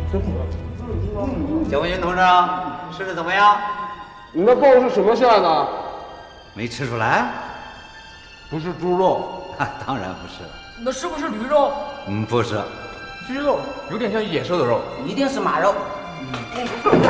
蒋文军同志，吃的怎么样？ 你那包是什么馅的？ 没吃出来？ 不是猪肉， 当然不是了。 那是不是驴肉？ 不是。 鸡肉有点像野兽的肉， 一定是马肉。